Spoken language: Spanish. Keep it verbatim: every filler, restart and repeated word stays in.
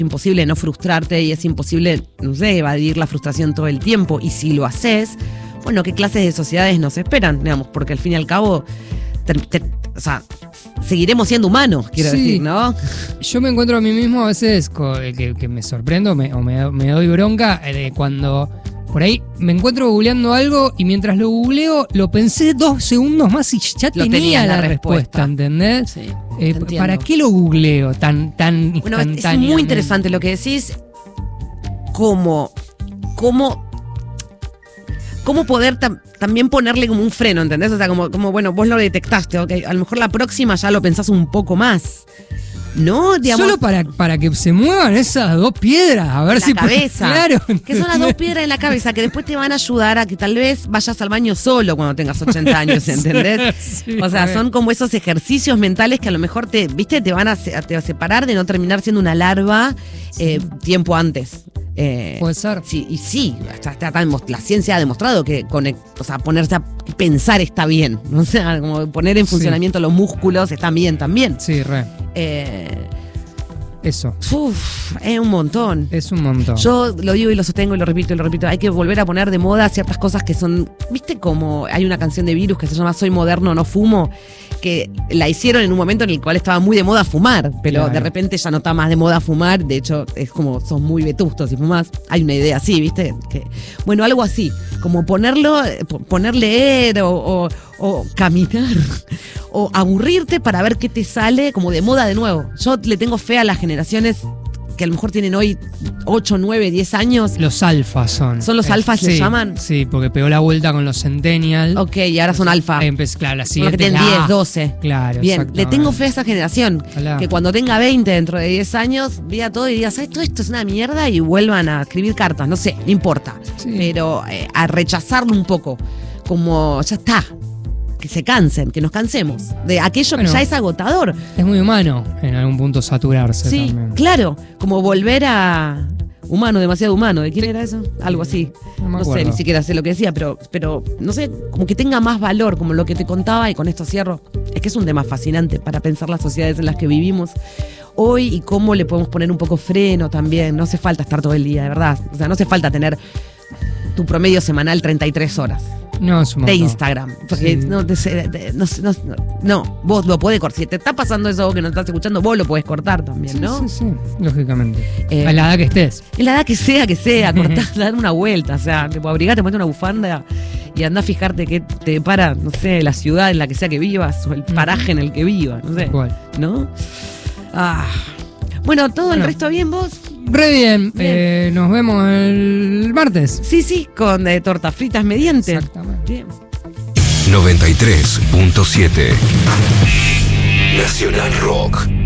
imposible no frustrarte y es imposible, no sé, evadir la frustración todo el tiempo. Y si lo haces, bueno, ¿qué clases de sociedades nos esperan? Digamos, porque al fin y al cabo, te, te, o sea, seguiremos siendo humanos, quiero sí. decir, ¿no? Yo me encuentro a mí mismo a veces que, que me sorprendo me, o me, me doy bronca de cuando por ahí me encuentro googleando algo y mientras lo googleo lo pensé dos segundos más y ya Lo tenía tenías la, la respuesta, respuesta. ¿entendés? Sí, eh, ¿Para qué lo googleo tan, tan Bueno, instantáneamente? es muy interesante lo que decís. ¿Cómo? ¿Cómo? ¿Cómo poder tam- también ponerle como un freno, ¿entendés? O sea, como, como, bueno, vos lo detectaste, ok, a lo mejor la próxima ya lo pensás un poco más, ¿no? Digamos, Solo para, para que se muevan esas dos piedras, a ver la si... cabeza. Claro. Que son las dos piedras en la cabeza que después te van a ayudar a que tal vez vayas al baño solo cuando tengas ochenta años, ¿entendés? Sí, O sea, re. son como esos ejercicios mentales que a lo mejor te, viste, te van a, se- te va a separar de no terminar siendo una larva eh, tiempo antes. Eh, Puede ser. Sí, y sí, hasta, hasta, hasta la ciencia ha demostrado que conect, o sea, ponerse a pensar está bien. O sea, como poner en funcionamiento sí. los músculos está bien también. Sí, re. Eh, Eso. Uf, es un montón. Es un montón. Yo lo digo y lo sostengo y lo repito y lo repito. Hay que volver a poner de moda ciertas cosas que son... ¿Viste como hay una canción de Virus que se llama Soy moderno, no fumo? Que la hicieron en un momento en el cual estaba muy de moda fumar, pero claro. de repente ya no está más de moda fumar. De hecho, es como sos muy vetusto si fumás. Hay una idea así, ¿viste? Que, bueno, algo así. Como ponerlo, poner leer o, o, o caminar o aburrirte para ver qué te sale como de moda de nuevo. Yo le tengo fe a las generaciones que a lo mejor tienen hoy ocho, nueve, diez años. Los alfas son. ¿Son los eh, alfas, sí, les llaman? Sí, porque pegó la vuelta con los centennials. Ok, y ahora son alfa. Empecé, claro, la Son los siguiente. que tienen diez, doce. Claro, bien, le tengo fe a esa generación. Ojalá. Que cuando tenga veinte, dentro de diez años, vea todo y diga, ¿sabes? Todo esto es una mierda y vuelvan a escribir cartas. No sé, no importa. Sí. Pero eh, a rechazarlo un poco. Como, ya está. Que se cansen, que nos cansemos de aquello bueno, que ya es agotador. Es muy humano en algún punto saturarse Sí, también. claro. Como volver a... Humano, demasiado humano. ¿De quién era eso? Algo así. No me No sé, acuerdo. ni siquiera sé lo que decía, pero, pero no sé, como que tenga más valor, como lo que te contaba, y con esto cierro. Es que es un tema fascinante para pensar las sociedades en las que vivimos hoy y cómo le podemos poner un poco freno también. No hace falta estar todo el día, de verdad. O sea, no hace falta tener tu promedio semanal treinta y tres horas. No, es un De montón. Instagram. Porque Sí. no, te sé, de- no, no, no, no, vos lo podés cortar. Si te está pasando eso que no estás escuchando, vos lo podés cortar también, Sí, ¿no? sí, sí, lógicamente. Eh, a la edad que estés. En la edad que sea, que sea, cortar, dar una vuelta. O sea, te abrigate, ponete una bufanda y andá a fijarte qué te para, no sé, la ciudad en la que sea que vivas o el paraje en el que vivas, no sé. Igual. ¿No? Ah. Bueno, ¿todo Bueno. el resto bien vos? Re bien. Bien. Eh, nos vemos el martes. Sí, sí, con eh, tortas fritas mediante. Exactamente. Bien. noventa y tres punto siete Nacional Rock.